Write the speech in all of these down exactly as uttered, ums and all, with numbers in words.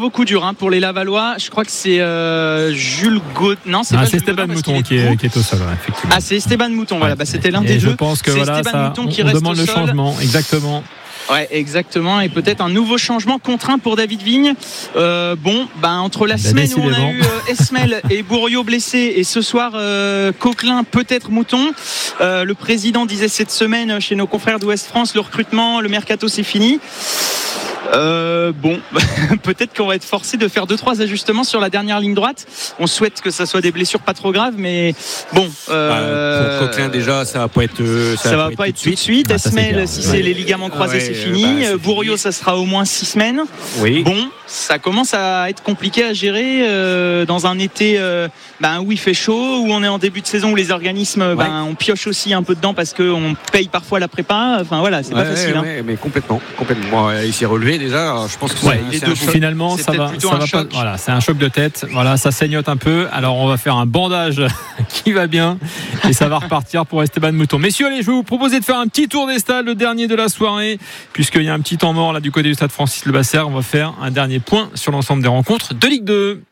nouveau coup dur hein, pour les Lavallois. Je crois que c'est euh, Jules Gaud. Non, c'est ah, pas c'est Jules Esteban Gaudin, Mouton est qui est, qui est au sol, ouais, effectivement. Ah, c'est Esteban Mouton. Voilà, bah, c'était l'un et des je deux. Je pense que c'est voilà, Esteban ça, Mouton qui on, on reste demande au le sol. changement, exactement. Ouais, exactement, et peut-être un nouveau changement contraint pour David Vigne. Euh, bon, ben entre la bah, semaine où on a décidément. eu euh, Esmel et Bourriot blessés, et ce soir euh, Coquelin, peut-être Mouton. Euh, le président disait cette semaine chez nos confrères d'Ouest France, le recrutement, le mercato, c'est fini. Euh, bon, peut-être qu'on va être forcé de faire deux trois ajustements sur la dernière ligne droite. On souhaite que ça soit des blessures pas trop graves, mais bon. Euh, pour Coquelin déjà, ça va pas être. Ça, ça va pas être tout de suite. Ah, Esmel, si c'est ouais. les ligaments croisés, ouais, c'est fini. Bah, c'est Bourriot, fini. ça sera au moins six semaines. Oui. Bon, ça commence à être compliqué à gérer euh, dans un été euh, ben, où il fait chaud, où on est en début de saison, où les organismes, ouais. ben, on pioche aussi un peu dedans parce qu'on paye parfois la prépa. Enfin voilà, c'est ouais, pas facile. Ouais, hein. Mais complètement, complètement. Bon, il s'est relevé déjà. Je pense que ouais, c'est, c'est un deux, choc. finalement, c'est ça va, ça va pas. Voilà, c'est un choc de tête. Voilà, ça saignote un peu. Alors on va faire un bandage qui va bien et ça va repartir pour Esteban Mouton. Messieurs, allez, je vais vous proposer de faire un petit tour des stades, le dernier de la soirée, puisqu'il y a un petit temps mort là du côté du stade Francis Lebassère. On va faire un dernier point sur l'ensemble des rencontres de Ligue deux.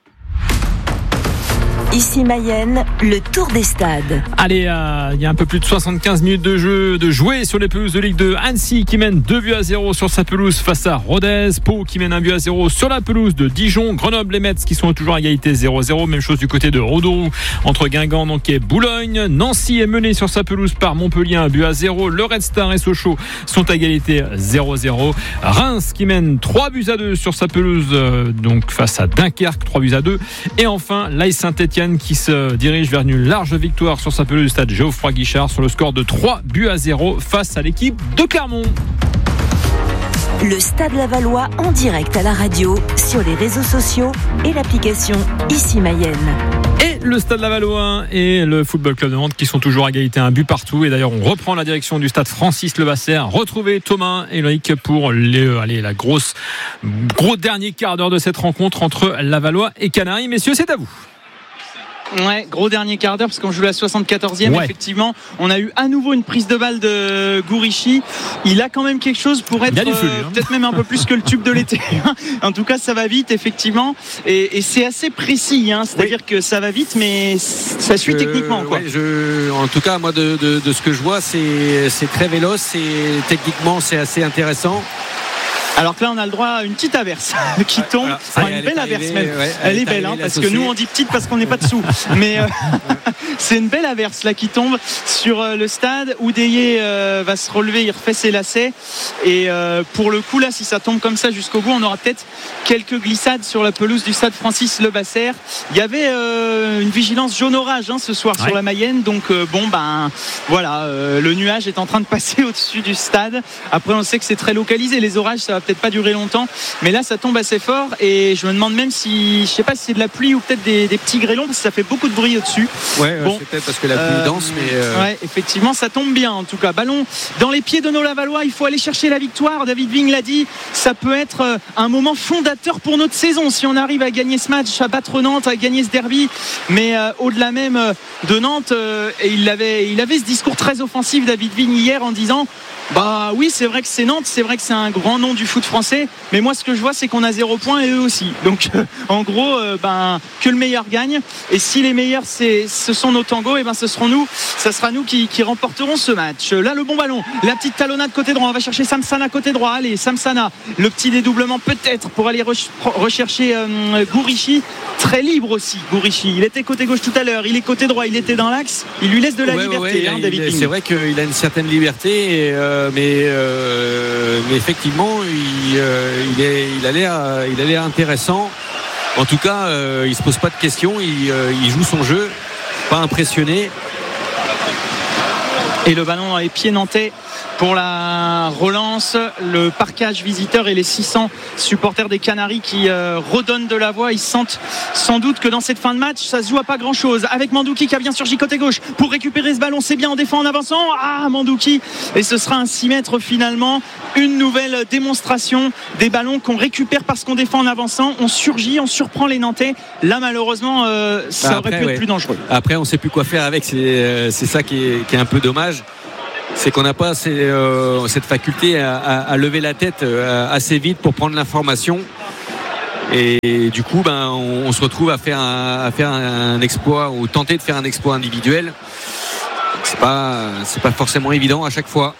Ici Mayenne, le tour des stades. Allez, euh, il y a un peu plus de soixante-quinze minutes de jeu de jouer sur les pelouses de Ligue deux. Annecy qui mène deux buts à zéro sur sa pelouse face à Rodez. Pau qui mène un but à zéro sur la pelouse de Dijon. Grenoble et Metz qui sont toujours à égalité zéro zéro. Même chose du côté de Rodourou entre Guingamp donc, et Boulogne. Nancy est menée sur sa pelouse par Montpellier, un but à zéro. Le Red Star et Sochaux sont à égalité zéro zéro. Reims qui mène trois buts à deux sur sa pelouse euh, donc face à Dunkerque, trois buts à deux. Et enfin, l'A S Saint-Etienne qui se dirige vers une large victoire sur sa pelouse du stade Geoffroy Guichard sur le score de trois buts à zéro face à l'équipe de Clermont. Le Stade Lavallois en direct à la radio, sur les réseaux sociaux et l'application Ici Mayenne. Et le Stade Lavallois et le Football Club de Nantes qui sont toujours à égalité, un but partout. Et d'ailleurs, on reprend la direction du stade Francis Lebassère. Retrouvez Thomas et Loïc pour les, allez, la grosse, gros dernier quart d'heure de cette rencontre entre Lavallois et Canaries. Messieurs, c'est à vous. Ouais, gros dernier quart d'heure parce qu'on joue la soixante-quatorzième. Ouais. Effectivement, on a eu à nouveau une prise de balle de Gourichi. Il a quand même quelque chose pour être feu, euh, hein. peut-être même un peu plus que le tube de l'été. En tout cas, ça va vite effectivement, et, et c'est assez précis. Hein. C'est-à-dire oui. que ça va vite, mais ça suit je, techniquement. Quoi. Ouais, je, en tout cas, moi, de, de, de ce que je vois, c'est, c'est très véloce et techniquement, c'est assez intéressant. Alors que là, on a le droit à une petite averse qui tombe. Voilà, enfin, une belle arrivée, averse même. Ouais, elle, elle est, est belle, hein, parce associée. que nous, on dit petite parce qu'on n'est pas dessous. Mais euh, c'est une belle averse là qui tombe sur euh, le stade. Oudéier euh, va se relever, il refait ses lacets. Et euh, pour le coup, là, si ça tombe comme ça jusqu'au bout, on aura peut-être quelques glissades sur la pelouse du stade Francis Lebassère. Il y avait euh, une vigilance jaune orage hein, ce soir ouais. sur la Mayenne. Donc, euh, bon, ben voilà, euh, le nuage est en train de passer au-dessus du stade. Après, on sait que c'est très localisé. Les orages, ça va peut-être pas durer longtemps, mais là ça tombe assez fort et je me demande même si je sais pas si c'est de la pluie ou peut-être des, des petits grêlons parce que ça fait beaucoup de bruit au-dessus. Ouais, bon, c'est peut-être parce que la pluie euh, danse, mais euh... ouais, effectivement ça tombe bien en tout cas. Ballon dans les pieds de nos Lavallois, il faut aller chercher la victoire. David Vigne l'a dit, ça peut être un moment fondateur pour notre saison si on arrive à gagner ce match, à battre Nantes, à gagner ce derby. Mais euh, au-delà même de Nantes, euh, et il avait, il avait ce discours très offensif David Vigne hier en disant bah oui c'est vrai que c'est Nantes, c'est vrai que c'est un grand nom du foot français, mais moi ce que je vois c'est qu'on a zéro point et eux aussi, donc euh, en gros euh, ben, que le meilleur gagne, et si les meilleurs c'est, ce sont nos tangos, et ben ce seront nous, ça sera nous qui, qui remporterons ce match. Là le bon ballon, la petite talonnade côté droit, on va chercher Samsana côté droit, allez Samsana, le petit dédoublement peut-être pour aller re- rechercher euh, Gourichi, très libre aussi Gourichi, il était côté gauche tout à l'heure, il est côté droit, il était dans l'axe, il lui laisse de la ouais, liberté ouais, hein, il, David il, c'est vrai qu'il a une certaine liberté et, euh, mais, euh, mais effectivement il, euh, il, est, il, a l'air, il a l'air intéressant en tout cas euh, il se pose pas de questions, il, euh, il joue son jeu, pas impressionné, et le ballon dans les pieds nantais pour la relance, le parquage visiteur et les six cents supporters des Canaries qui euh, redonnent de la voix. Ils sentent sans doute que dans cette fin de match ça se joue à pas grand chose, avec Mandouki qui a bien surgi côté gauche pour récupérer ce ballon, c'est bien, on défend en avançant, ah Mandouki, et ce sera un six mètres finalement, une nouvelle démonstration des ballons qu'on récupère parce qu'on défend en avançant, on surgit, on surprend les Nantais. Là malheureusement euh, ça bah après, aurait pu ouais. être plus dangereux. Après on sait plus quoi faire avec, c'est, euh, c'est ça qui est, qui est un peu dommage, c'est qu'on n'a pas assez, euh, cette faculté à, à, à lever la tête euh, assez vite pour prendre l'information. Et du coup, ben, on, on se retrouve à faire un, à faire un exploit ou tenter de faire un exploit individuel. C'est pas, c'est pas forcément évident à chaque fois.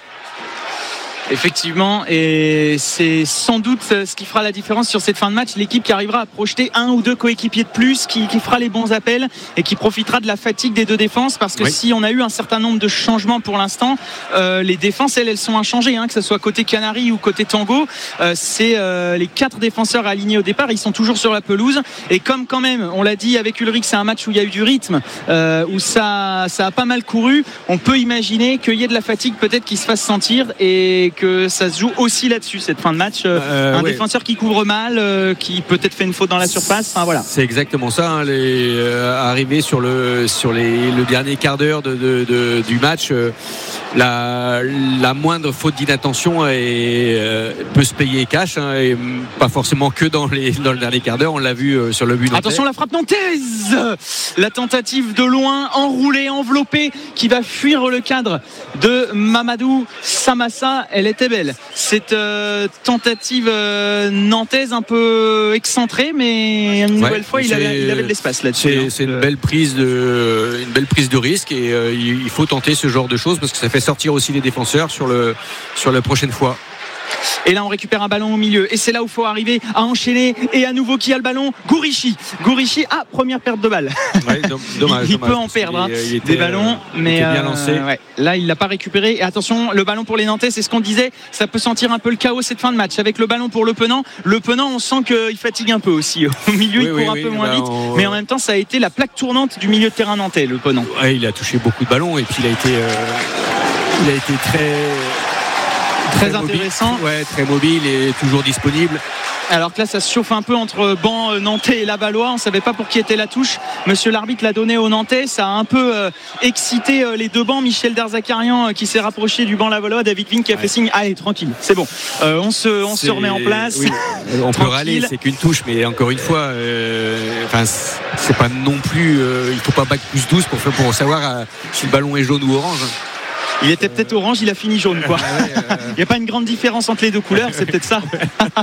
Effectivement, et c'est sans doute ce qui fera la différence sur cette fin de match. L'équipe qui arrivera à projeter un ou deux coéquipiers de plus, qui, qui fera les bons appels et qui profitera de la fatigue des deux défenses. Parce que oui. si on a eu un certain nombre de changements pour l'instant, euh, les défenses, elles, elles sont inchangées, hein, que ce soit côté Canaries ou côté Tango. Euh, c'est euh, les quatre défenseurs alignés au départ, ils sont toujours sur la pelouse. Et comme quand même, on l'a dit avec Ulrich, c'est un match où il y a eu du rythme, euh, où ça, ça a pas mal couru. On peut imaginer qu'il y ait de la fatigue peut-être qui se fasse sentir et que ça se joue aussi là-dessus cette fin de match. Euh, un ouais. défenseur qui couvre mal, euh, qui peut-être fait une faute dans la surface. Enfin, voilà. C'est exactement ça. Hein, les, euh, arriver sur le sur les, le dernier quart d'heure de, de, de, du match, euh, la, la moindre faute d'inattention est, euh, peut se payer cash, hein, et pas forcément que dans les dans le dernier quart d'heure. On l'a vu euh, sur le but nantais. Attention la frappe nantaise, la tentative de loin, enroulée, enveloppée, qui va fuir le cadre de Mamadou Samassa. Elle était belle. Cette euh, tentative euh, nantaise un peu excentrée, mais une nouvelle ouais, fois il avait, il avait de l'espace là-dessus. C'est, hein. c'est une belle prise de, une belle prise de risque et euh, il faut tenter ce genre de choses parce que ça fait sortir aussi les défenseurs sur le sur la prochaine fois. Et là on récupère un ballon au milieu et c'est là où il faut arriver à enchaîner et à nouveau qui a le ballon, Gourichi Gourichi ah première perte de balle. Ouais, dommage, il, il dommage, peut en perdre il, hein, il était, des ballons mais il était bien lancé. Euh, ouais, là il l'a pas récupéré et attention le ballon pour les Nantais, c'est ce qu'on disait, ça peut sentir un peu le chaos cette fin de match avec le ballon pour Le Penant. Le Penant on sent qu'il fatigue un peu aussi au milieu, oui, il court oui, un oui, peu moins bah, vite on... mais en même temps ça a été la plaque tournante du milieu de terrain nantais, Le Penant. Ouais, il a touché beaucoup de ballons et puis il a été euh, il a été très Très, très intéressant. Mobile, ouais, très mobile et toujours disponible. Alors que là ça se chauffe un peu entre banc nantais et lavallois, on ne savait pas pour qui était la touche. Monsieur l'arbitre l'a donné au Nantais, ça a un peu euh, excité euh, les deux bancs. Michel Darzakarian euh, qui s'est rapproché du banc lavallois, David Ving qui a ouais. fait signe allez tranquille, c'est bon, euh, on, se, on se remet en place. Oui. On peut râler, c'est qu'une touche, mais encore une fois euh, c'est pas non plus euh, il ne faut pas bac plus douze pour, pour savoir euh, si le ballon est jaune ou orange. Il était peut-être orange, il a fini jaune quoi. Il n'y a pas une grande différence entre les deux couleurs, c'est peut-être ça.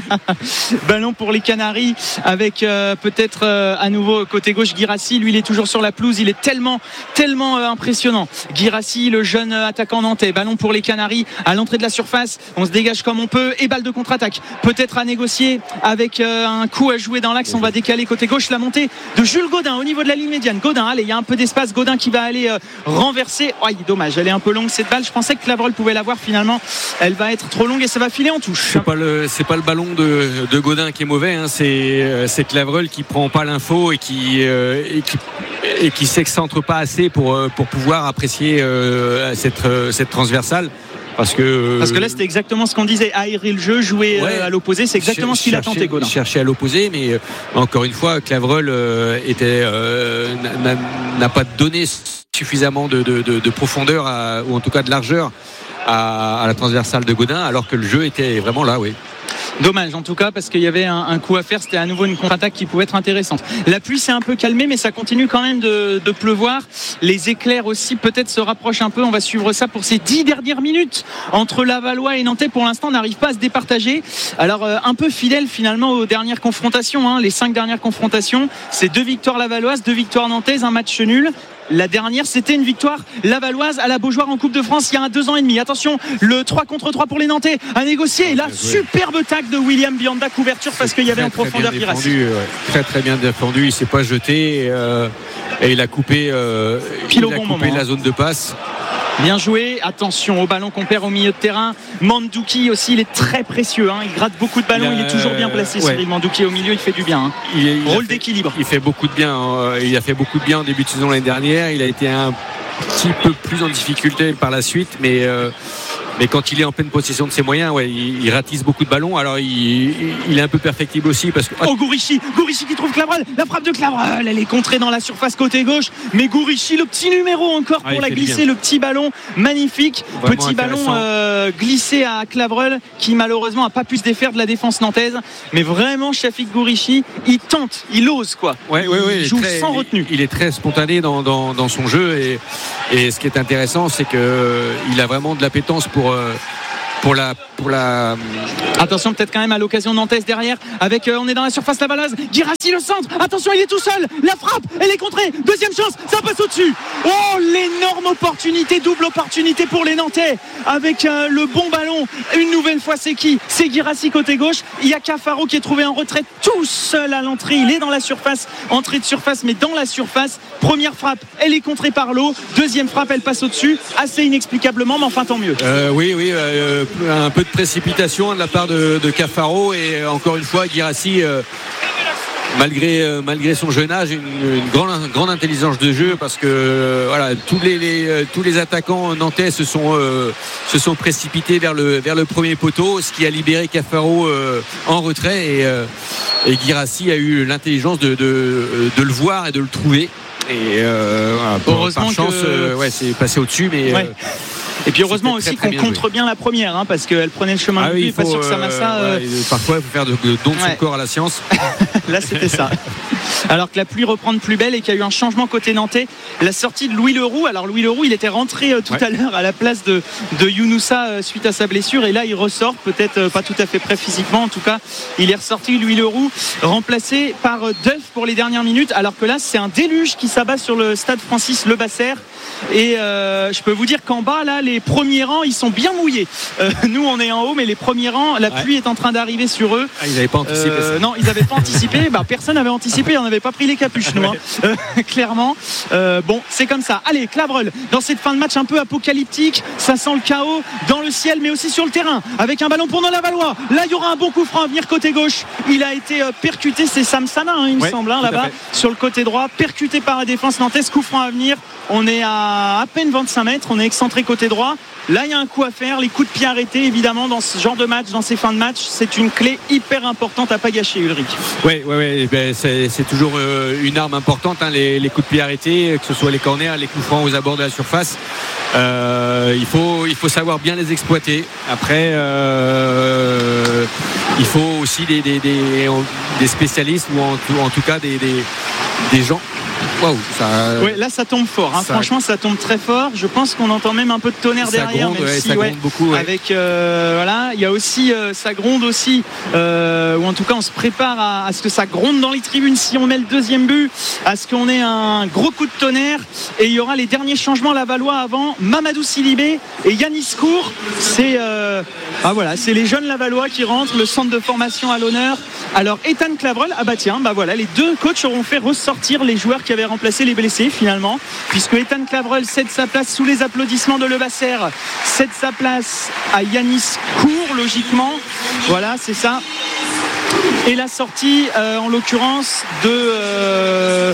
Ballon pour les Canaries avec euh, peut-être euh, à nouveau côté gauche Guirassy, lui il est toujours sur la pelouse, il est tellement tellement euh, impressionnant. Guirassy, le jeune attaquant nantais. Ballon pour les Canaries à l'entrée de la surface, on se dégage comme on peut et balle de contre-attaque. Peut-être à négocier avec euh, un coup à jouer dans l'axe, on va décaler côté gauche la montée de Jules Godin au niveau de la ligne médiane. Godin, allez, il y a un peu d'espace, Godin qui va aller euh, renverser. Oh, dommage, elle est un peu longue cette balle, je pensais que Clavreul pouvait l'avoir, finalement elle va être trop longue et ça va filer en touche. C'est pas le, c'est pas le ballon de, de Godin qui est mauvais, hein. c'est, c'est Clavreul qui prend pas l'info et qui, euh, et qui, et qui s'excentre pas assez pour, pour pouvoir apprécier euh, cette, cette transversale. Parce que, Parce que là c'était exactement ce qu'on disait, aérer le jeu, jouer ouais, à l'opposé, c'est exactement ch- ce qu'il chercher, a tenté Godin. Chercher à l'opposé, mais euh, encore une fois Clavreul euh, était, euh, n'a, n'a pas donné suffisamment de, de, de, de profondeur à, ou en tout cas de largeur à, à la transversale de Godin, alors que le jeu était vraiment là, oui. Dommage en tout cas parce qu'il y avait un, un coup à faire, c'était à nouveau une contre-attaque qui pouvait être intéressante. La pluie s'est un peu calmée mais ça continue quand même de, de pleuvoir. Les éclairs aussi peut-être se rapprochent un peu, on va suivre ça pour ces dix dernières minutes entre Lavallois et Nantais. Pour l'instant on n'arrive pas à se départager. Alors euh, un peu fidèle finalement aux dernières confrontations, hein. Les cinq dernières confrontations, c'est deux victoires lavalloises, deux victoires nantaises, un match nul. La dernière, c'était une victoire lavalloise à la Beaujoire en Coupe de France il y a deux ans et demi. Attention, le trois contre trois pour les Nantais à négocier. Et là, superbe tacle de William Bianda, couverture parce qu'il y avait en profondeur Guirassy. Ouais. Très très bien défendu, il ne s'est pas jeté et, euh, et il a coupé, euh, Pile il au a bon coupé moment, la hein. zone de passe. Bien joué, attention au ballon qu'on perd au milieu de terrain. Mandouki aussi, il est très précieux, hein. Il gratte beaucoup de ballons, il, a, il est toujours bien placé. Ouais. Cyril Mandouki au milieu, il fait du bien, hein. il, il Rôle fait, d'équilibre. Il fait beaucoup de bien, hein. Il a fait beaucoup de bien en début de saison l'année dernière. Il a été un petit peu plus en difficulté par la suite, mais euh, mais quand il est en pleine possession de ses moyens, ouais, il, il ratisse beaucoup de ballons. Alors il, il est un peu perfectible aussi parce que oh Gourichi, Gourichi qui trouve Clavreul, la frappe de Clavreul, elle est contrée dans la surface côté gauche, mais Gourichi, le petit numéro encore pour ah, la glisser, le petit ballon magnifique, vraiment petit ballon euh, glissé à Clavreul qui malheureusement a pas pu se défaire de la défense nantaise, mais vraiment Chafik Gourichi, il tente, il ose quoi. Ouais, ouais, ouais, il joue très, sans retenue. Il, il est très spontané dans, dans, dans son jeu et, et ce qui est intéressant, c'est que il a vraiment de l'appétence pour pour la pour la attention peut-être quand même à l'occasion nantaise derrière avec euh, on est dans la surface lavalloise. Guirassy le centre, attention il est tout seul, la frappe elle est contrée, deuxième chance, ça passe au-dessus. Oh l'énorme opportunité, double opportunité pour les Nantais avec euh, le bon ballon. Une nouvelle fois c'est qui? C'est Guirassy côté gauche, il y a Cafaro qui est trouvé en retrait tout seul à l'entrée, il est dans la surface, entrée de surface mais dans la surface. Première frappe elle est contrée par l'eau, deuxième frappe elle passe au-dessus, assez inexplicablement mais enfin tant mieux. Euh, oui oui euh, un peu de précipitation de la part de, de Cafaro et encore une fois Guirassy euh, malgré euh, malgré son jeune âge une, une grande grande intelligence de jeu parce que euh, voilà tous les, les euh, tous les attaquants nantais se sont euh, se sont précipités vers le vers le premier poteau, ce qui a libéré Cafaro euh, en retrait et euh, et Guirassy a eu l'intelligence de, de de le voir et de le trouver et euh, voilà, heureusement par chance que... euh, ouais c'est passé au-dessus mais ouais. euh, Et puis heureusement aussi très, très qu'on contre joué. bien la première hein, parce qu'elle prenait le chemin ah de oui, but, il faut, pas sûr que Samassa euh, euh... ouais, parfois il faut faire de, de don de ouais. son corps à la science. Là c'était ça. Alors que la pluie reprend de plus belle et qu'il y a eu un changement côté nantais, la sortie de Louis Leroux. Alors Louis Leroux il était rentré euh, tout ouais. à l'heure à la place de, de Younoussa euh, suite à sa blessure et là il ressort peut-être euh, pas tout à fait prêt physiquement, en tout cas il est ressorti Louis Leroux remplacé par euh, Duff pour les dernières minutes, alors que là c'est un déluge qui s'abat sur le stade Francis Lebasser et euh, je peux vous dire qu'en bas là les premiers rangs ils sont bien mouillés. Euh, nous on est en haut mais les premiers rangs la pluie ouais. est en train d'arriver sur eux. Ah, ils n'avaient pas anticipé euh, ça. Non ils n'avaient pas anticipé, bah, personne n'avait anticipé, on n'avait pas pris les capuches nous, hein. euh, clairement euh, bon c'est comme ça. Allez Clavreul dans cette fin de match un peu apocalyptique, ça sent le chaos dans le ciel mais aussi sur le terrain avec un ballon pour Nolavalois. Là il y aura un bon coup franc à venir côté gauche, il a été euh, percuté, c'est Sam Sana hein, il me ouais, semble hein, là-bas sur le côté droit, percuté par la défense nantaise. Coup franc à venir, on est à à peine vingt-cinq mètres, on est excentré côté droit. Là il y a un coup à faire, les coups de pied arrêtés évidemment dans ce genre de match, dans ces fins de match, c'est une clé hyper importante à pas gâcher Ulrich. Oui, ouais, ouais, ben c'est, c'est toujours euh, une arme importante hein, les, les coups de pied arrêtés, que ce soit les corners, les coups francs aux abords de la surface. Euh, il faut il faut savoir bien les exploiter. Après euh, il faut aussi des, des, des, des spécialistes ou en, en tout cas des, des, des gens. Waouh, ça. Ouais, là ça tombe fort. Hein. Ça... Franchement, ça tombe très fort. Je pense qu'on entend même un peu de tonnerre ça derrière, gronde, même ouais, si, ça ouais, gronde beaucoup. Ouais. Avec euh, voilà, il y a aussi euh, ça gronde aussi, euh, ou en tout cas on se prépare à, à ce que ça gronde dans les tribunes si on met le deuxième but, à ce qu'on ait un gros coup de tonnerre. Et il y aura les derniers changements lavallois avant Mamadou Silibé et Yanis Kour. C'est euh, ah voilà, c'est les jeunes lavallois qui rentrent, le centre de formation à l'honneur. Alors Ethan Clavreul, ah bah tiens, bah voilà, les deux coachs auront fait ressortir les joueurs qui avaient remplacé les blessés finalement, puisque Ethan Clavreul cède sa place sous les applaudissements de Lebasser, cède sa place à Yanis Kour logiquement. Voilà, c'est ça. Et la sortie euh, en l'occurrence de euh...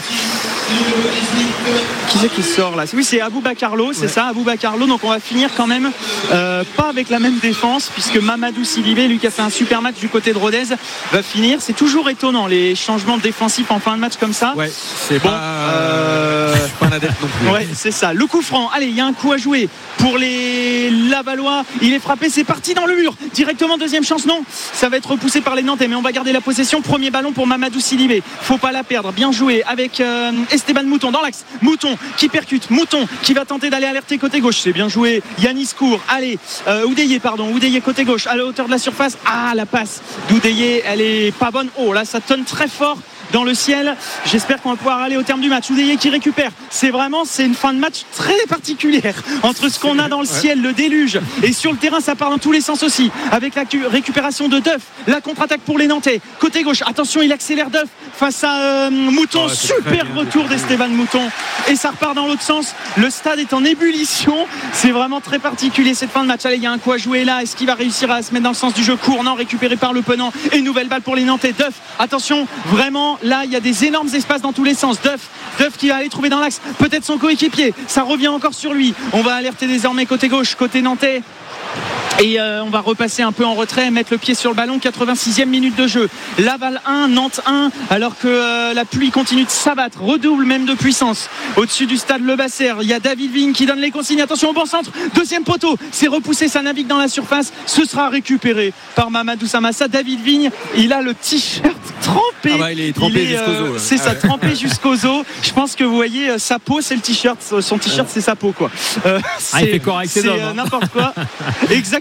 qui c'est qui sort là? Oui, c'est Aboubacarlo, c'est ouais. ça, Aboubacarlo. Donc on va finir quand même euh, pas avec la même défense, puisque Mamadou Silibé, lui qui a fait un super match du côté de Rodez, va finir. C'est toujours étonnant les changements défensifs en fin de match comme ça. Ouais, c'est bon, pas, euh... pas un adepte non plus. Ouais, c'est ça. Le coup franc. Allez, il y a un coup à jouer pour les Lavallois. Il est frappé, c'est parti dans le mur. Directement deuxième chance, non. Ça va être repoussé par les Nantais, mais on va garder la possession. Premier ballon pour Mamadou Silibé. Faut pas la perdre. Bien joué avec euh, Esteban Mouton dans l'axe. Mouton qui percute. Mouton qui va tenter d'aller alerter côté gauche. C'est bien joué. Yanis Kour. Allez, euh, Oudeye, pardon. Oudeye côté gauche à la hauteur de la surface. Ah, la passe d'Oudeye, elle est pas bonne. Oh, là, ça tonne très fort dans le ciel. J'espère qu'on va pouvoir aller au terme du match. Oudeye qui récupère. C'est vraiment, c'est une fin de match très particulière entre ce qu'on a dans le ciel, le déluge, et sur le terrain, ça part dans tous les sens aussi. Avec la récupération de Duff, la contre-attaque pour les Nantais. Côté gauche, attention, il accélère Duff face à euh, Mouton. Oh, super retour d'Esteban Mouton. Et ça repart dans l'autre sens. Le stade est en ébullition. C'est vraiment très particulier cette fin de match. Allez, il y a un coup à jouer là. Est-ce qu'il va réussir à se mettre dans le sens du jeu? Court, non, récupéré par le Penant. Et nouvelle balle pour les Nantais. Duff, attention, vraiment. Là, il y a des énormes espaces dans tous les sens. Duff, Duff qui va aller trouver dans l'axe peut-être son coéquipier. Ça revient encore sur lui. On va alerter désormais côté gauche, côté nantais. Et euh, on va repasser un peu en retrait, mettre le pied sur le ballon. quatre-vingt-sixième minute de jeu. Laval un, Nantes un, alors que euh, la pluie continue de s'abattre, redouble même de puissance. Au-dessus du stade Lebasser, il y a David Vigne qui donne les consignes. Attention au bon centre, deuxième poteau, c'est repoussé, ça navigue dans la surface. Ce sera récupéré par Mamadou Samassa. David Vigne, il a le t-shirt trempé. Ah bah, il est trempé il est, jusqu'aux os. Euh, c'est ah ça, ouais. trempé jusqu'aux os. Je pense que vous voyez euh, sa peau, c'est le t-shirt. Son t-shirt, c'est sa peau, quoi. Euh, ah, il fait corps avec ses c'est hommes, euh, hein. n'importe quoi. Exactement.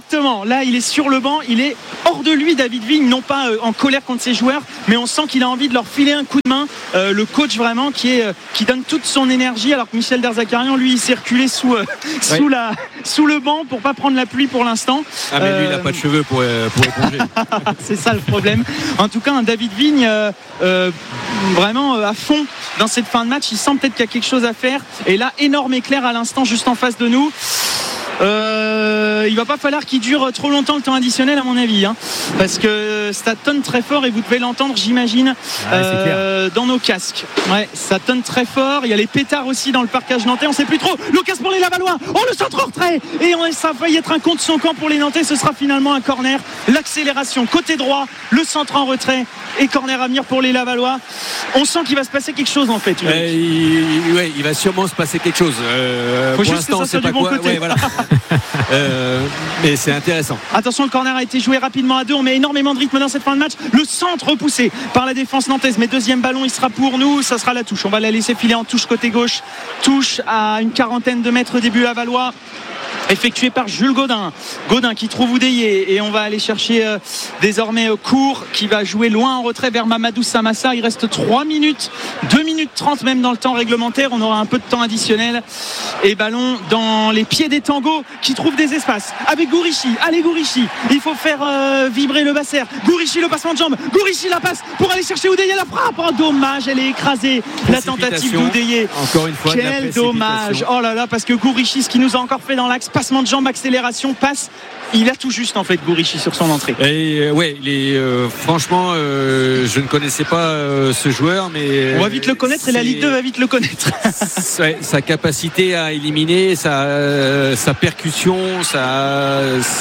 Exactement. Là, il est sur le banc. Il est hors de lui, David Vigne, non pas euh, en colère contre ses joueurs, mais on sent qu'il a envie de leur filer un coup de main. Euh, le coach vraiment qui est euh, qui donne toute son énergie, alors que Michel Derzakarian, lui, il s'est reculé sous euh, ouais. sous la sous le banc pour pas prendre la pluie pour l'instant. Ah mais lui, euh... il n'a pas de cheveux pour euh, pour éponger. C'est ça le problème. En tout cas, un David Vigne euh, euh, vraiment euh, à fond dans cette fin de match. Il sent peut-être qu'il y a quelque chose à faire. Et là, énorme éclair à l'instant, juste en face de nous. Euh, il va pas falloir qu'il dure trop longtemps le temps additionnel à mon avis, hein, parce que ça tonne très fort et vous devez l'entendre, j'imagine, ouais, euh, dans nos casques. Ouais, ça tonne très fort. Il y a les pétards aussi dans le parcage nantais. On sait plus trop. L'occasion pour les Lavallois. Oh, le centre en retrait et on, ça a failli être un contre son camp pour les Nantais. Ce sera finalement un corner. L'accélération côté droit, le centre en retrait et corner à venir pour les Lavallois. On sent qu'il va se passer quelque chose en fait. Euh, il, ouais, il va sûrement se passer quelque chose. Euh, Faut pour juste l'instant, que ça soit c'est pas du bon quoi. côté. Ouais, voilà. euh, mais c'est intéressant. Attention, le corner a été joué rapidement à deux. On met énormément de rythme dans cette fin de match. Le centre repoussé par la défense nantaise. Mais deuxième ballon, il sera pour nous. Ça sera la touche. On va la laisser filer en touche côté gauche. Touche à une quarantaine de mètres début à Valois. Effectué par Jules Godin. Godin qui trouve Oudéié et on va aller chercher euh, désormais euh, Court qui va jouer loin en retrait vers Mamadou Samassa. Il reste trois minutes, deux minutes trente même dans le temps réglementaire. On aura un peu de temps additionnel et ballon dans les pieds des tangos qui trouvent des espaces avec Gourichi. Allez Gourichi, il faut faire euh, vibrer le Basser. Gourichi, le passement de jambe. Gourichi la passe pour aller chercher Oudéié. La frappe, oh, dommage, elle est écrasée. La tentative d'Oudéié. Encore une fois, quel dommage. Oh là là, parce que Gourichi, ce qu'il nous a encore fait dans l'axe, passement de jambe, accélération, passe, il a tout juste en fait Gourichi sur son entrée. Et euh, ouais, il est euh, franchement, euh, je ne connaissais pas euh, ce joueur, mais on va vite le connaître et la Ligue deux va vite le connaître. Ouais, sa capacité à éliminer, sa, euh, sa percussion, sa,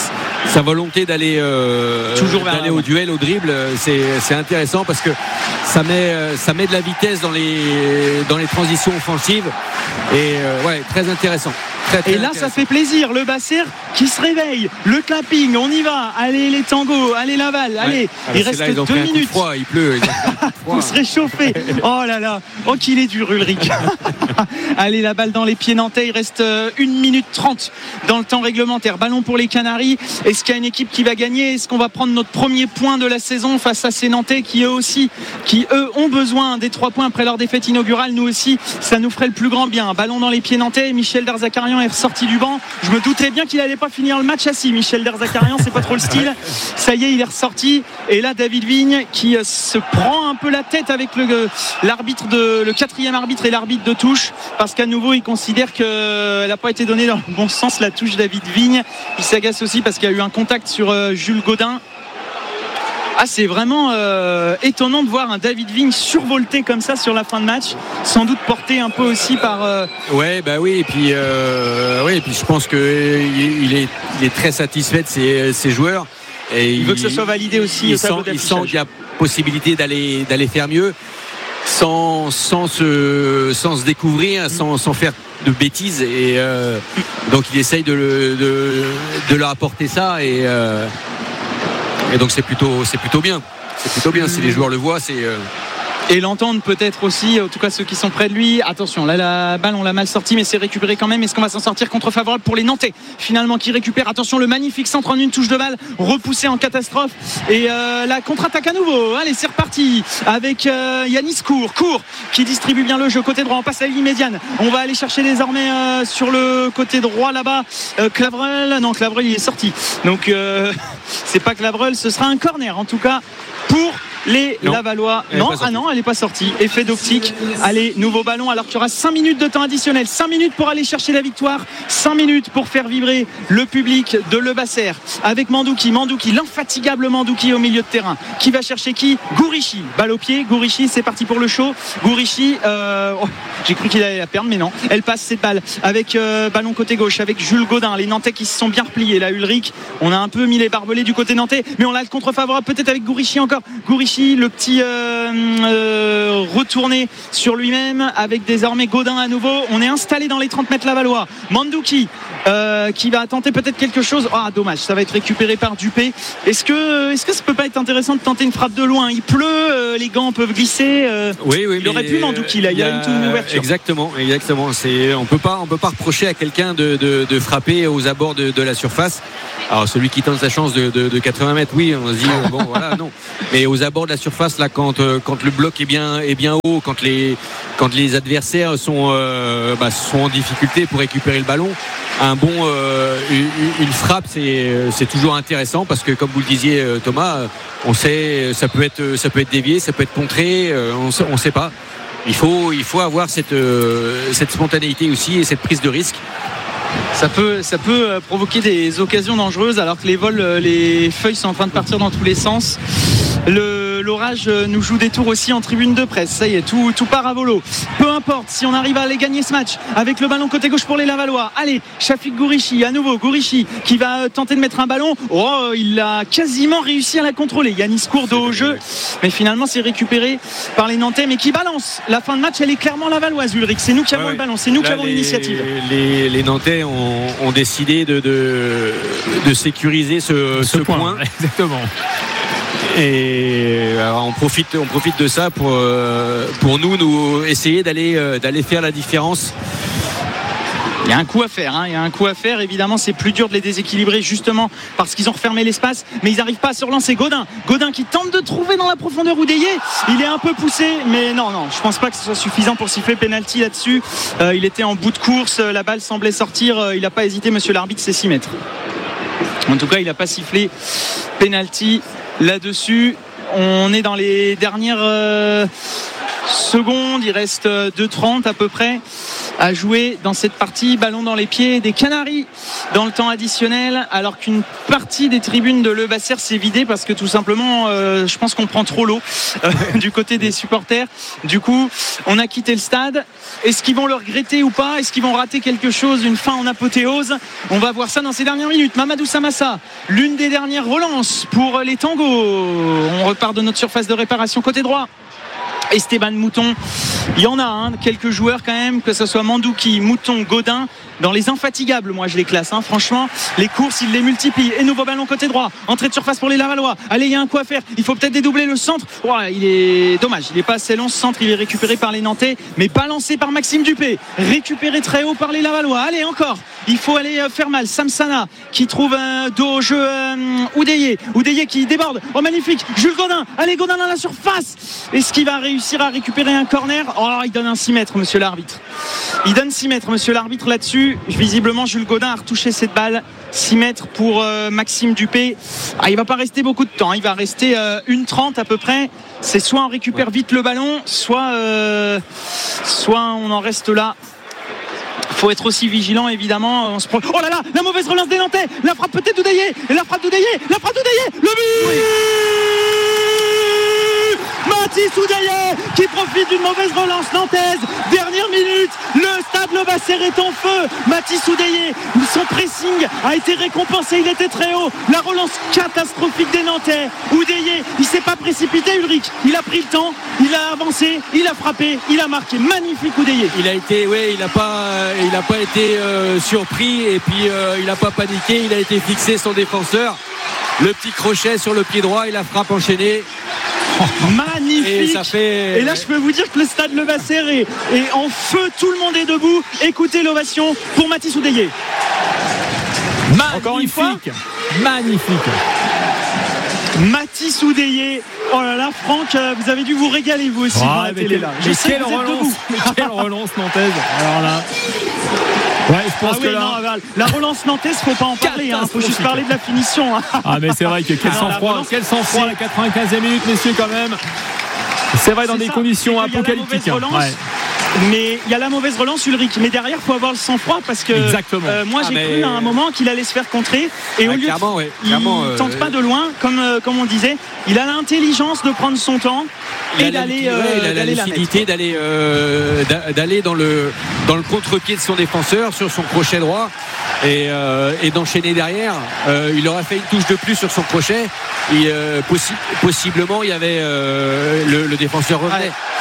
sa volonté d'aller euh, toujours d'aller au duel, au dribble, c'est, c'est intéressant parce que ça met ça met de la vitesse dans les dans les transitions offensives et euh, ouais, très intéressant. Très, très et là ça fait plaisir, le Basser qui se réveille, le clapping, on y va, allez les tangos, allez Laval, allez, ouais. il reste là, deux minutes. Froid, il pleut, il faut se réchauffer. Oh là là, oh qu'il est dur Ulrich. Allez, la balle dans les pieds nantais, il reste une minute trente dans le temps réglementaire. Ballon pour les Canaries. Est-ce qu'il y a une équipe qui va gagner? Est-ce qu'on va prendre notre premier point de la saison face à ces Nantais qui eux aussi, qui eux ont besoin des trois points après leur défaite inaugurale? Nous aussi, ça nous ferait le plus grand bien. Ballon dans les pieds nantais, Michel Derzakarian est ressorti du banc. Je me doutais bien qu'il allait pas finir le match assis. Michel Derzakarian, c'est pas trop le style. Ça y est, il est ressorti. Et là, David Vigne qui se prend un peu la tête avec le, l'arbitre de, le quatrième arbitre et l'arbitre de touche, parce qu'à nouveau, il considère qu'elle n'a pas été donnée dans le bon sens, la touche David Vigne. Il s'agace aussi parce qu'il y a eu un contact sur Jules Godin. Ah, c'est vraiment euh, étonnant de voir un David Vigne survolté comme ça sur la fin de match, sans doute porté un peu aussi par. Euh... Ouais, bah oui, et puis, euh, ouais, et puis je pense qu'il il est, il est très satisfait de ses, ses joueurs. Et il, il veut que ce soit validé aussi. Il, sent, il sent qu'il y a possibilité d'aller, d'aller faire mieux, sans, sans, se, sans se découvrir, sans, sans faire de bêtises. Et euh, donc il essaye de, de, de leur apporter ça. Et. Euh, Et donc c'est plutôt, c'est plutôt bien. C'est plutôt bien. Si les joueurs le voient, c'est. Euh... Et l'entendre peut-être aussi, en tout cas ceux qui sont près de lui. Attention, là la balle on l'a mal sortie, mais c'est récupéré quand même. Est-ce qu'on va s'en sortir? Contre-favorable pour les Nantais finalement qui récupèrent. Attention, le magnifique centre en une touche de balle, repoussé en catastrophe. Et euh, la contre-attaque à nouveau. Allez, c'est reparti avec euh, Yanis Court. Court qui distribue bien le jeu côté droit. On passe à la ligne médiane. On va aller chercher désormais euh, sur le côté droit là-bas. Euh, Clavreul, non Clavreul il est sorti. Donc euh, c'est pas Clavreul, ce sera un corner en tout cas pour les non. Lavallois. Non, ah non, elle n'est pas sortie. Effet d'optique. Allez, nouveau ballon alors qu'il y aura cinq minutes de temps additionnel. cinq minutes pour aller chercher la victoire. cinq minutes pour faire vibrer le public de Le Basser. Avec Mandouki. Mandouki, l'infatigable Mandouki au milieu de terrain. Qui va chercher qui? Gourichi. Balle au pied. Gourichi, c'est parti pour le show. Gourichi, euh... oh, j'ai cru qu'il allait la perdre, mais non. Elle passe cette balle avec euh, ballon côté gauche, avec Jules Godin. Les Nantais qui se sont bien repliés. Là, Ulrich, on a un peu mis les barbelés du côté nantais, mais on a le contre-favorable peut-être avec Gourichi encore. Gourichi, le petit euh, euh, retourner sur lui-même avec désormais Gaudin à nouveau. On est installé dans les trente mètres Lavallois. Mandouki euh, qui va tenter peut-être quelque chose. Ah, dommage, ça va être récupéré par Dupé. Est-ce que, est-ce que ça peut pas être intéressant de tenter une frappe de loin? Il pleut, euh, les gants peuvent glisser. Euh, oui, oui, il aurait pu Mandouki là, il y a, il y a une, une ouverture. Exactement, exactement. C'est, on peut pas, on peut pas reprocher à quelqu'un de, de, de frapper aux abords de, de la surface. Alors celui qui tente sa chance de, de, de quatre-vingts mètres, oui, on se dit bon voilà, non. Mais aux abords de la surface là, quand quand le bloc est bien est bien haut, quand les quand les adversaires sont euh, bah, sont en difficulté pour récupérer le ballon, un bon euh, une, une frappe c'est c'est toujours intéressant parce que comme vous le disiez Thomas, on sait ça peut être ça peut être dévié, ça peut être contré, on sait, on sait pas. Il faut il faut avoir cette cette spontanéité aussi et cette prise de risque. Ça peut, ça peut provoquer des occasions dangereuses alors que les vols, les feuilles sont en train de partir dans tous les sens. Le, l'orage nous joue des tours aussi en tribune de presse. Ça y est, tout, tout part à volo. Peu importe si on arrive à aller gagner ce match avec le ballon côté gauche pour les Lavallois. Allez, Shafik Gourichi, à nouveau Gourichi qui va tenter de mettre un ballon. Oh, il a quasiment réussi à la contrôler. Yanis Courdeau au jeu, mais finalement c'est récupéré par les Nantais, mais qui balance. La fin de match, elle est clairement lavalloise, Ulrich. C'est nous qui avons ouais, le ballon, c'est nous là, qui avons les, l'initiative. Les, les Nantais ont, ont décidé de, de, de sécuriser ce, ce, ce point. point. Exactement. Et alors on profite, on profite de ça pour, pour nous, nous essayer d'aller, d'aller faire la différence. Il y a un coup à faire, hein. Il y a un coup à faire. Évidemment, c'est plus dur de les déséquilibrer justement parce qu'ils ont refermé l'espace, mais ils n'arrivent pas à se relancer. Godin, Godin qui tente de trouver dans la profondeur Oudéié. Il est un peu poussé, mais non, non, je pense pas que ce soit suffisant pour siffler penalty là-dessus. Euh, il était en bout de course, la balle semblait sortir. Il n'a pas hésité, monsieur l'arbitre, c'est six mètres. En tout cas, il n'a pas sifflé penalty là-dessus. On est dans les dernières euh, secondes. Il reste deux trente à peu près à jouer dans cette partie. Ballon dans les pieds des Canaries dans le temps additionnel, alors qu'une partie des tribunes de Le Basser s'est vidée parce que tout simplement euh, je pense qu'on prend trop l'eau euh, du côté des supporters. Du coup on a quitté le stade. Est-ce qu'ils vont le regretter ou pas? Est-ce qu'ils vont rater quelque chose, une fin en apothéose? On va voir ça dans ces dernières minutes. Mamadou Samassa, l'une des dernières relances pour les Tangos. On repart de notre surface de réparation côté droit. Esteban Mouton, il y en a hein, quelques joueurs quand même, que ce soit Mandouki, Mouton, Godin, dans les infatigables, moi je les classe hein. Franchement, les courses ils les multiplient. Et nouveau ballon côté droit, entrée de surface pour les Lavallois. Allez, il y a un coup à faire, il faut peut-être dédoubler le centre. Oh, il est dommage, il n'est pas assez long ce centre, il est récupéré par les Nantais, mais balancé par Maxime Dupé, récupéré très haut par les Lavallois. Allez, encore, il faut aller faire mal. Samsana qui trouve un dos au jeu euh, Oudéié, Oudéié qui déborde, oh magnifique, Jules Godin, allez Godin dans la surface. Est-ce qu'il va réussir à récupérer un corner? Oh, il donne un six mètres monsieur l'arbitre, il donne six mètres monsieur l'arbitre là-dessus. Visiblement Jules Godin a retouché cette balle. Six mètres pour euh, Maxime Dupé. Ah, il va pas rester beaucoup de temps, il va rester euh, une trente à peu près. C'est soit on récupère vite le ballon, soit euh, soit on en reste là. Faut être aussi vigilant évidemment. On se pro... Oh là là, la mauvaise relance des Nantais. La frappe peut-être d'Oudéié, la frappe d'Oudéié, la frappe d'Oudéié, le but oui. Mathis Oudéié qui profite d'une mauvaise relance nantaise. Dernière minute, le stade Le Basser est en feu. Mathis Oudéié, son pressing a été récompensé, il était très haut. La relance catastrophique des Nantais. Oudéié, il s'est pas précipité Ulrich, il a pris le temps, il a avancé, il a frappé, il a marqué. Magnifique Oudéié. Il a été, ouais, il n'a pas, il a pas été euh, surpris et puis euh, il n'a pas paniqué, il a été fixé son défenseur. Le petit crochet sur le pied droit et la frappe enchaînée. Magnifique. Et, ça fait... et là je peux vous dire que le stade Le Basser est, est en feu, tout le monde est debout. Écoutez l'ovation pour Mathis Oudéié. Magnifique. Encore une fois. Magnifique. Mathis Oudéié. Oh là là, Franck, vous avez dû vous régaler vous aussi ah, la télé, là. Je sais quelle relance, quelle relance nantaise. Alors là. Ouais, je pense ah que oui, là... non, la relance nantaise, faut pas en parler, il hein, faut juste parler de la finition. Hein. Ah mais c'est vrai que quel sang-froid, quel sang-froid à la quatre-vingt-quinzième minute, messieurs quand même. C'est vrai dans c'est des ça, conditions apocalyptiques. Hein. Ouais. Mais il y a la mauvaise relance Ulrich, mais derrière il faut avoir le sang-froid parce que euh, moi ah j'ai mais... cru à un moment qu'il allait se faire contrer et ah, au lieu de, ouais, il euh... tente pas de loin comme, euh, comme on disait, il a l'intelligence de prendre son temps et il d'aller euh, ouais, il a d'aller la lucidité d'aller euh, d'aller dans le dans le contre-pied de son défenseur sur son crochet droit et, euh, et d'enchaîner derrière. Euh, il aurait fait une touche de plus sur son crochet et euh, possi- possiblement il y avait euh, le, le défenseur revenait. Ouais.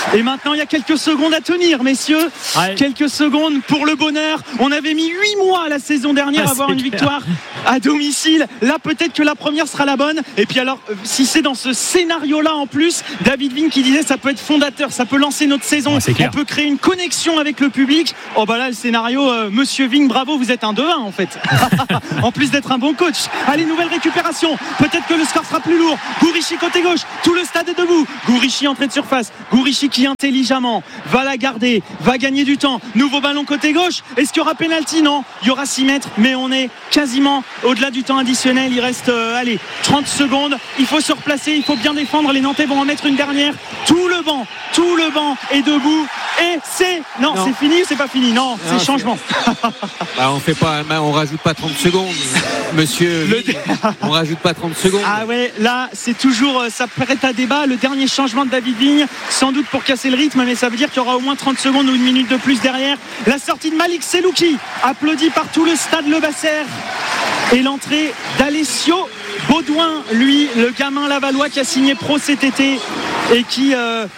Et maintenant, il y a quelques secondes à tenir, messieurs. Ouais. Quelques secondes pour le bonheur. On avait mis huit mois la saison dernière ah, à avoir une clair. victoire à domicile. Là, peut-être que la première sera la bonne. Et puis alors, si c'est dans ce scénario-là en plus, David Vigne qui disait ça peut être fondateur, ça peut lancer notre saison, ouais, on peut créer une connexion avec le public. Oh bah là, le scénario, euh, Monsieur Vigne, bravo, vous êtes un deux un en fait. En plus d'être un bon coach. Allez, nouvelle récupération. Peut-être que le score sera plus lourd. Gourichi côté gauche, tout le stade est debout. Gourichi entrée de surface. Gourichi qui intelligemment va la garder, va gagner du temps. Nouveau ballon côté gauche. Est-ce qu'il y aura pénalty? Non, il y aura six mètres, mais on est quasiment au-delà du temps additionnel. Il reste euh, allez, trente secondes. Il faut se replacer, il faut bien défendre. Les Nantais vont en mettre une dernière. Tout le banc, tout le banc est debout. Et c'est non, non. c'est fini ou c'est pas fini? Non, non c'est, c'est changement. Bah, on fait pas, on rajoute pas trente secondes, monsieur. Le... on rajoute pas trente secondes. Ah ouais, là c'est toujours, ça prête à débat. Le dernier changement de David Vigne, sans doute pour casser le rythme, mais ça veut dire qu'il y aura au moins trente secondes ou une minute de plus derrière. La sortie de Malik Selouki, applaudi par tout le stade Le Basser, et l'entrée d'Alessio Baudouin, lui, le gamin lavallois qui a signé pro cet été et qui euh,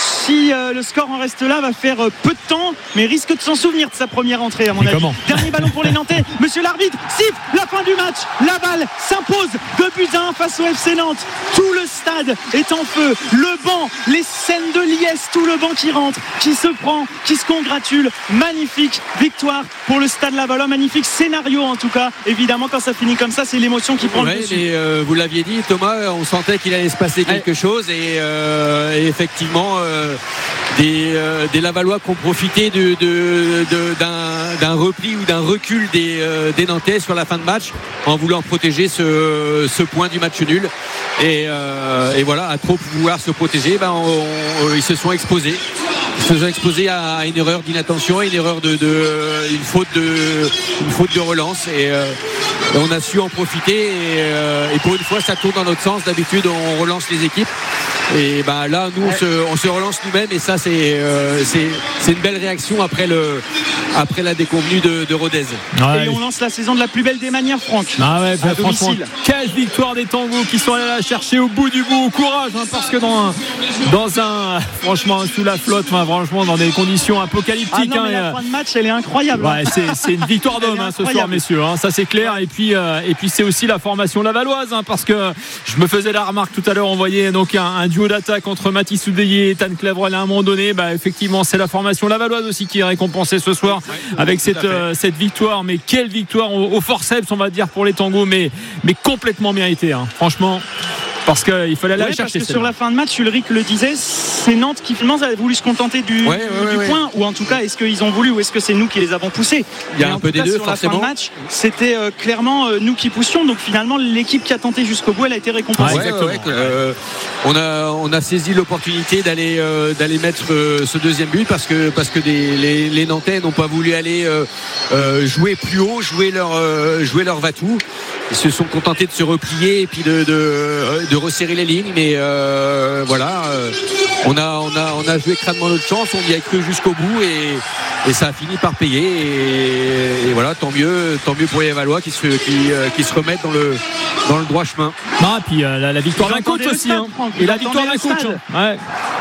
si euh, le score en reste là va faire euh, peu de temps, mais risque de s'en souvenir de sa première entrée à mon mais avis. Comment Dernier ballon pour les Nantais. Monsieur l'arbitre siffle la fin du match. Laval s'impose deux buts à un face au F C Nantes. Tout le stade est en feu. Le banc, les scènes de liesse, tout le banc qui rentre, qui se prend, qui se congratule. Magnifique victoire pour le stade lavallois. Magnifique scénario en tout cas. Évidemment quand ça finit comme ça, c'est l'émotion qui prend ouais, le dessus. Et euh, vous l'aviez dit Thomas, on sentait qu'il allait se passer quelque ouais. chose et, euh, et effectivement euh, des, euh, des Lavallois qui ont profité de, de, de, d'un, d'un repli ou d'un recul des, euh, des Nantais sur la fin de match en voulant protéger ce, ce point du match nul et, euh, et voilà, à trop pouvoir se protéger, ben, on, on, ils se sont exposés ils se sont exposés à une erreur d'inattention, à une erreur de, de une faute de une faute de relance et euh, on a su en profiter et, euh, et pour une fois ça tourne dans notre sens. D'habitude on relance les équipes et ben là nous on se, on se relance nous-mêmes et ça c'est, euh, c'est, c'est une belle réaction après, le, après la déconvenue de, de Rodez. Ouais. Et on lance la saison de la plus belle des manières, Franck. Ah ouais, bah, franchement, quelle victoire des Tangos qui sont allés la chercher au bout du bout. Courage hein, parce que dans, dans un franchement sous la flotte, hein, franchement dans des conditions apocalyptiques. Ah non, mais hein, la fin de match elle est incroyable. Ouais, c'est, c'est une victoire d'homme hein, ce soir messieurs, hein, ça c'est clair. Et puis, euh, et puis c'est aussi la formation lavalloise hein, parce que je me faisais la remarque tout à l'heure, on voyait donc un, un duo d'attaque entre Mathis Soudélier et Tan Clevrel à un moment donné. Bah, effectivement c'est la formation lavalloise aussi qui est récompensée ce soir ouais, avec cette, euh, cette victoire. Mais quelle victoire au, au forceps on va dire pour les Tangos, mais, mais complètement méritée hein. Franchement parce qu'il fallait aller ouais, la chercher. Parce que sur la fin de match, Ulrich le disait, c'est Nantes qui finalement a voulu se contenter du, ouais, ouais, du ouais, point, ouais. Ou en tout cas, est-ce qu'ils ont voulu ou est-ce que c'est nous qui les avons poussés? Il y a un peu des deux, sur forcément. La fin de match, c'était euh, clairement euh, nous qui poussions. Donc finalement, l'équipe qui a tenté jusqu'au bout, elle a été récompensée. Ouais, exactement. Ouais, euh, on a on a saisi l'opportunité d'aller euh, d'aller mettre euh, ce deuxième but parce que parce que des, les, les Nantais n'ont pas voulu aller euh, euh, jouer plus haut, jouer leur euh, jouer leur va-tout. Ils se sont contentés de se replier et puis de de, de resserrer les lignes. Mais euh, voilà, euh, on a on a on a joué crânement notre chance, on y a cru jusqu'au bout et, et ça a fini par payer. Et, et voilà, tant mieux, tant mieux pour les Lavallois qui se qui, euh, qui se remettent dans le dans le droit chemin. Ah, puis euh, la, la victoire d'un coach aussi, hein. Et la victoire d'un coach. Ouais.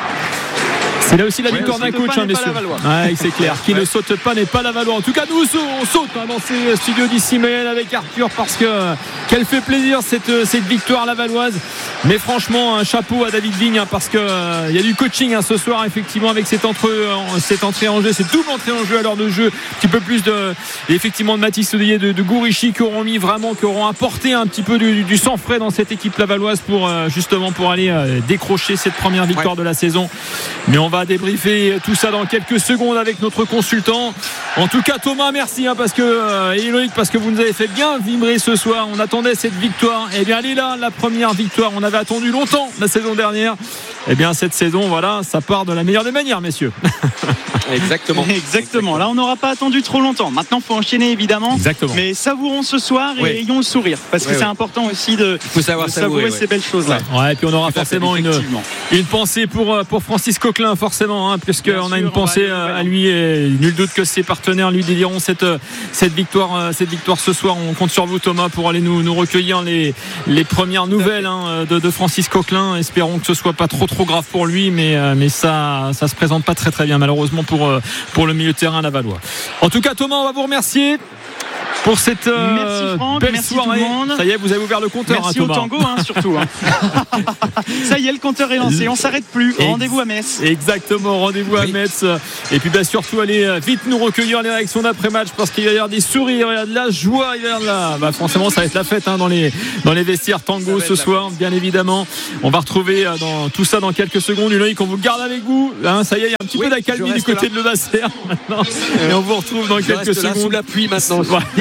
C'est là aussi la ouais, victoire d'un coach, hein, messieurs. Ouais, c'est clair. Qui ouais. ne saute pas n'est pas Lavallois. En tout cas, nous, on saute hein, dans ces studios d'ici Mayenne avec Arthur parce que qu'elle fait plaisir cette, cette victoire lavalloise. Mais franchement, un chapeau à David Vigne hein, parce qu'il euh, y a du coaching hein, ce soir, effectivement, avec cette, entre, cette entrée en jeu, cette double entrée en jeu à l'heure de jeu. Un petit peu plus de, effectivement, de Mathis Soudélier, de, de Gourichi qui auront mis vraiment, qui auront apporté un petit peu du, du sang frais dans cette équipe lavalloise pour euh, justement pour aller euh, décrocher cette première victoire ouais. de la saison. Mais on va débriefer tout ça dans quelques secondes avec notre consultant. En tout cas Thomas, merci hein, parce que euh, et Loïc parce que vous nous avez fait bien vibrer ce soir. On attendait cette victoire. Et bien elle est là, la première victoire. On avait attendu longtemps la saison dernière. Et bien cette saison, voilà, ça part de la meilleure des manières, messieurs. Exactement. Exactement. Là, on n'aura pas attendu trop longtemps. Maintenant, il faut enchaîner évidemment. Exactement. Mais savourons ce soir et oui. ayons le sourire parce que oui, c'est oui. important aussi de, il faut savoir de savourer ouais. ces belles choses-là. Ouais. ouais, et puis on aura forcément une, une pensée pour, pour Francis Coquelin, forcément, hein, puisqu'on a une pensée à lui et nul doute que c'est partout. partenaires lui dédieront cette, cette, victoire, cette victoire ce soir. On compte sur vous, Thomas, pour aller nous, nous recueillir les, les premières nouvelles hein, de, de Francis Coquelin. Espérons que ce soit pas trop trop grave pour lui, mais, mais ça ça se présente pas très très bien malheureusement pour, pour le milieu de terrain lavallois. En tout cas, Thomas, on va vous remercier pour cette euh, merci Franck, belle merci soirée. Tout le monde. Ça y est, vous avez ouvert le compteur. Merci hein, au Thomas. tango hein, surtout. Hein. Ça y est, le compteur est lancé. On s'arrête plus. Ex- Rendez-vous à Metz. Exactement, rendez-vous oui. à Metz. Et puis bah, surtout, allez vite nous recueillir les réactions d'après-match parce qu'il va y avoir des sourires, il y a de la joie, il va y avoir de la... Bah, forcément, ça va être la fête hein, dans, les, dans les vestiaires tango ce soir, bien évidemment. On va retrouver euh, dans, tout ça dans quelques secondes. Une qu'on vous garde avec vous. Hein, ça y est, il y a un petit oui, peu d'accalmie du côté là. de Levasseur maintenant. Et on vous retrouve dans je quelques secondes. Là sous la pluie maintenant.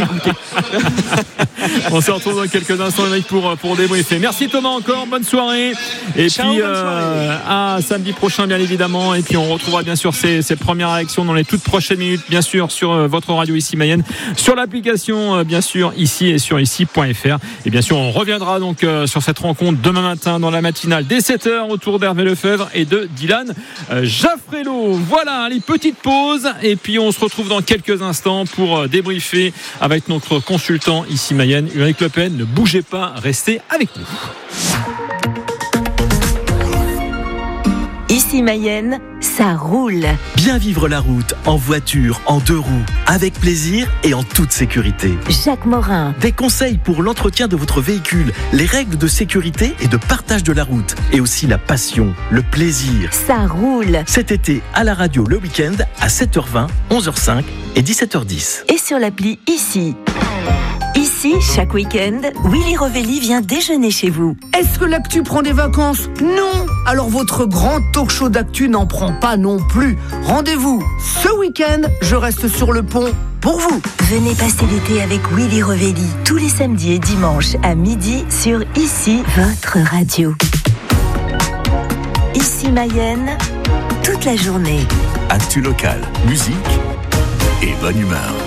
On se retrouve dans quelques instants pour, pour débriefer. Merci Thomas encore, bonne soirée. Et Ciao, puis euh, à samedi prochain bien évidemment. Et puis on retrouvera bien sûr ces, ces premières réactions dans les toutes prochaines minutes, bien sûr sur euh, votre radio ici Mayenne, sur l'application euh, bien sûr ici et sur ici point f r. Et bien sûr on reviendra donc euh, sur cette rencontre demain matin dans la matinale dès sept heures autour d'Hervé Lefebvre et de Dylan euh, Jaffrello. Voilà, allez, petite pause et puis on se retrouve dans quelques instants pour euh, débriefer avec notre consultant ici Mayenne, Ulrich Le Pen. Ne bougez pas, restez avec nous. Ici Mayenne, ça roule. Bien vivre la route, en voiture, en deux roues, avec plaisir et en toute sécurité. Jacques Morin. Des conseils pour l'entretien de votre véhicule, les règles de sécurité et de partage de la route, et aussi la passion, le plaisir. Ça roule. Cet été, à la radio le week-end, à sept heures vingt, onze heures cinq et dix-sept heures dix. Et sur l'appli Ici. Ici, chaque week-end, Willy Rovelli vient déjeuner chez vous. Est-ce que l'actu prend des vacances ? Non. Alors votre grand talk show d'actu n'en prend pas non plus. Rendez-vous ce week-end, je reste sur le pont pour vous. Venez passer l'été avec Willy Rovelli tous les samedis et dimanches à midi sur Ici, votre radio. Ici Mayenne, toute la journée. Actu locale, musique et bonne humeur.